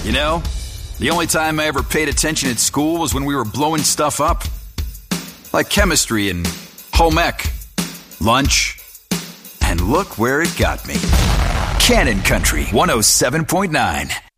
You know, the only time I ever paid attention at school was when we were blowing stuff up. Like chemistry and home ec, lunch, and look where it got me. Cannon Country 107.9.